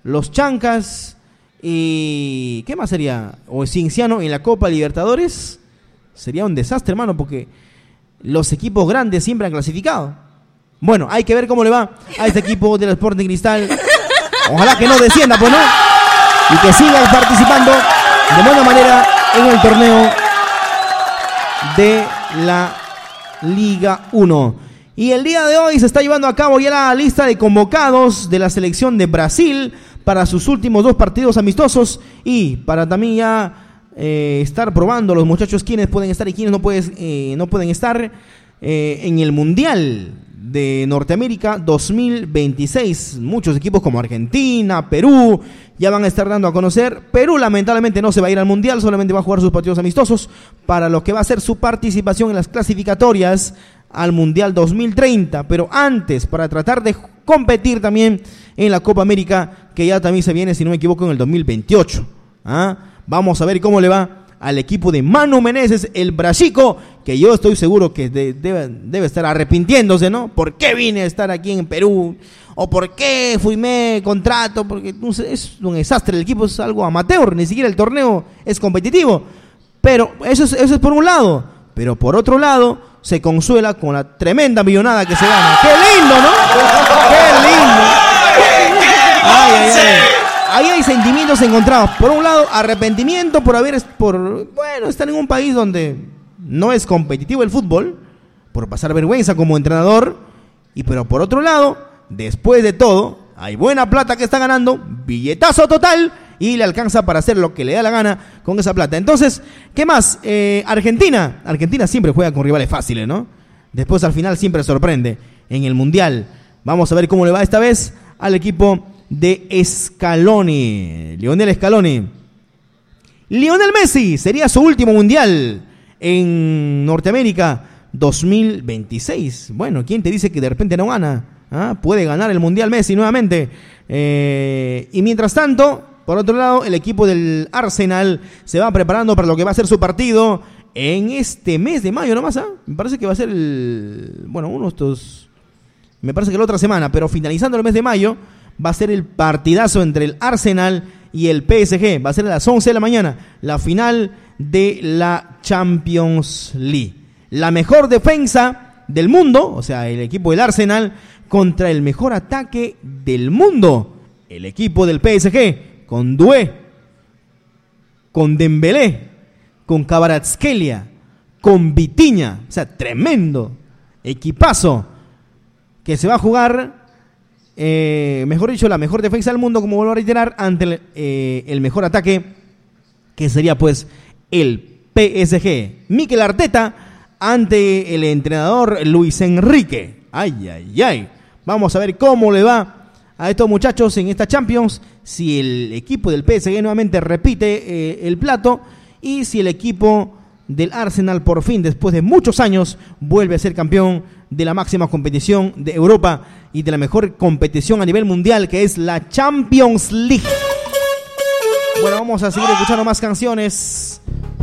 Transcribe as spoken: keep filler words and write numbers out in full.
los Chancas y... ¿qué más sería? O Cienciano en la Copa Libertadores. Sería un desastre, hermano, porque los equipos grandes siempre han clasificado. Bueno, hay que ver cómo le va a este equipo del Sporting Cristal. Ojalá que no descienda, pues no. Y que sigan participando de buena manera en el torneo de la Liga uno. Y el día de hoy se está llevando a cabo ya la lista de convocados de la selección de Brasil para sus últimos dos partidos amistosos y para también ya eh, estar probando los muchachos quiénes pueden estar y quiénes no, puedes, eh, no pueden estar eh, en el Mundial de Norteamérica dos mil veintiséis. Muchos equipos como Argentina, Perú, ya van a estar dando a conocer. Perú lamentablemente no se va a ir al Mundial, solamente va a jugar sus partidos amistosos para lo que va a ser su participación en las clasificatorias al Mundial dos mil treinta, pero antes, para tratar de competir también en la Copa América, que ya también se viene, si no me equivoco, en el dos mil veintiocho. ¿Ah? Vamos a ver cómo le va al equipo de Manu Meneses, el brachico, que yo estoy seguro que de, debe, debe estar arrepintiéndose, ¿no? ¿Por qué vine a estar aquí en Perú? ¿O por qué firmé contrato? Porque no sé, es un desastre, el equipo es algo amateur, ni siquiera el torneo es competitivo. Pero eso es, eso es por un lado, pero por otro lado se consuela con la tremenda millonada que se gana. ¡Qué lindo!, ¿no? ¡Qué lindo! Ay, ay, ay. Ahí hay sentimientos encontrados. Por un lado, arrepentimiento por haber, por, bueno, estar en un país donde no es competitivo el fútbol, por pasar vergüenza como entrenador, y pero por otro lado, después de todo, hay buena plata que está ganando, billetazo total, y le alcanza para hacer lo que le da la gana con esa plata. Entonces, ¿qué más? Eh, Argentina. Argentina siempre juega con rivales fáciles, ¿no? Después al final siempre sorprende en el Mundial. Vamos a ver cómo le va esta vez al equipo de Scaloni, Lionel Scaloni. Lionel Messi sería su último Mundial en Norteamérica dos mil veintiséis. Bueno, ¿quién te dice que de repente no gana? ¿Ah? Puede ganar el Mundial Messi nuevamente. Eh, y mientras tanto, por otro lado, el equipo del Arsenal se va preparando para lo que va a ser su partido en este mes de mayo nomás, ¿ah? Me parece que va a ser el... Bueno, uno de estos... Me parece que la otra semana, pero finalizando el mes de mayo, va a ser el partidazo entre el Arsenal y el P S G. Va a ser a las once de la mañana, la final de la Champions League. La mejor defensa del mundo, o sea, el equipo del Arsenal, contra el mejor ataque del mundo, el equipo del P S G, con Doué, con Dembélé, con Kvaratskhelia, con Vitinha. O sea, tremendo equipazo que se va a jugar, eh, mejor dicho, la mejor defensa del mundo, como vuelvo a reiterar, ante el, eh, el mejor ataque, que sería pues el P S G. Mikel Arteta ante el entrenador Luis Enrique. Ay, ay, ay. Vamos a ver cómo le va a estos muchachos en esta Champions, si el equipo del P S G nuevamente repite eh, el plato, y si el equipo del Arsenal por fin, después de muchos años, vuelve a ser campeón de la máxima competición de Europa y de la mejor competición a nivel mundial, que es la Champions League. Bueno, vamos a seguir escuchando más canciones